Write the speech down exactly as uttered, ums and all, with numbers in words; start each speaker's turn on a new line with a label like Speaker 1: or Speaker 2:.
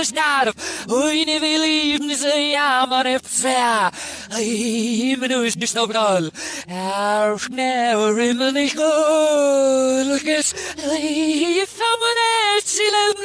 Speaker 1: Snarf, oi ne vil lieben se ja man efsa. Even nu is dus nog nul. Er snel rimmel nicht gut. Look